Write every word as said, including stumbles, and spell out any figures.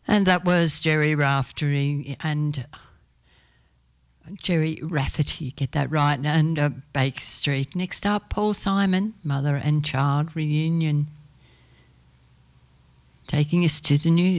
And that was Gerry Raftery and Gerry Rafferty, get that right, and uh, Baker Street. Next up, Paul Simon, Mother and Child Reunion. Taking us to the news.